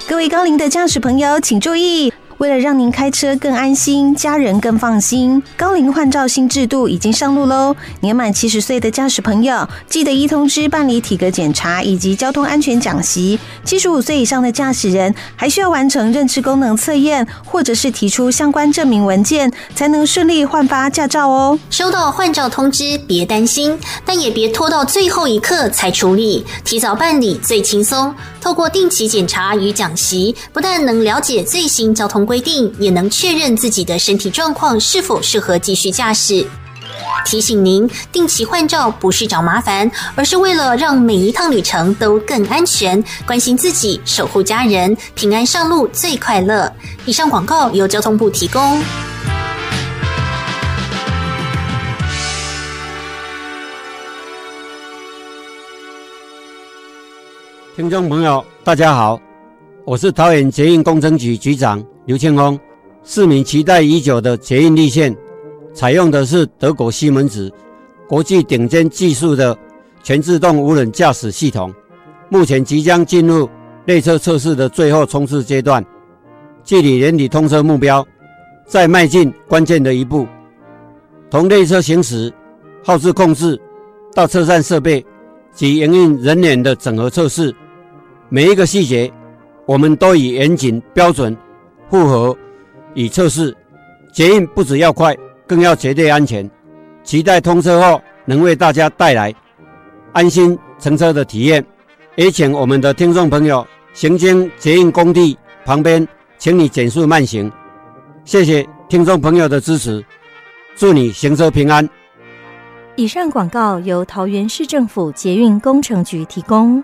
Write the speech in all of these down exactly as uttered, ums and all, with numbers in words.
各位高龄的驾驶朋友请注意，为了让您开车更安心，家人更放心，高龄换照新制度已经上路喽！年满七十岁的驾驶朋友，记得依通知办理体格检查以及交通安全讲习。七十五岁以上的驾驶人，还需要完成认知功能测验，或者是提出相关证明文件，才能顺利换发驾照哦。 收到换照通知，别担心，但也别拖到最后一刻才处理，提早办理最轻松。透过定期检查与讲习，不但能了解最新交通规定，也能确认自己的身体状况是否适合继续驾驶。提醒您，定期换照不是找麻烦，而是为了让每一趟旅程都更安全，关心自己，守护家人，平安上路最快乐。以上广告由交通部提供。 听众朋友大家好，我是桃园捷运工程局局长刘庆峰。市民期待已久的捷运绿线采用的是德国西门子国际顶尖技术的全自动无人驾驶系统，目前即将进入列车测试的最后冲刺阶段，距离年底通车目标再迈进关键的一步。从列车行驶、号志控制到车站设备及营运人员的整合测试，每一个细节我们都以严谨标准符合以测试。捷运不只要快，更要绝对安全，期待通车后能为大家带来安心乘车的体验。也请我们的听众朋友行经捷运工地旁边，请你减速慢行。谢谢听众朋友的支持，祝你行车平安。 以上广告由桃园市政府捷运工程局提供。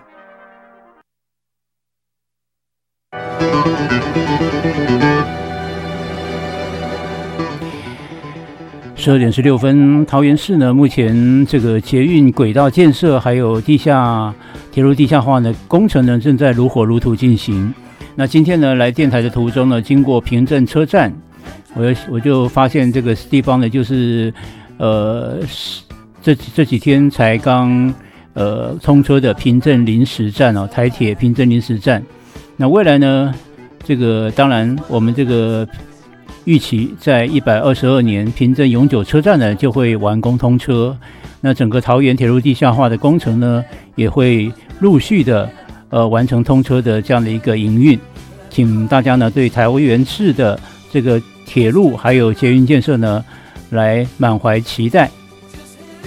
十二点十六分，桃园市呢，目前这个捷运轨道建设还有地下铁路地下化呢工程呢，正在如火如荼进行。那今天呢，来电台的途中呢，经过平镇车站，我我就发现这个地方呢，就是呃这这几天才刚呃通车的平镇临时站哦，台铁平镇临时站。那未来呢，这个当然我们这个预期在一百二十二年平镇永久车站呢就会完工通车，那整个桃园铁路地下化的工程呢也会陆续的呃完成通车的这样的一个营运，请大家呢对桃园市的这个铁路还有捷运建设呢来满怀期待。